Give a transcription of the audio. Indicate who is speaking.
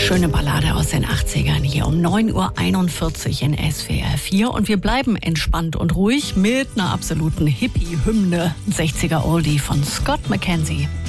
Speaker 1: Schöne Ballade aus den 80ern hier um 9:41 Uhr in SWR 4. Und wir bleiben entspannt und ruhig mit einer absoluten Hippie-Hymne. 60er Oldie von Scott McKenzie.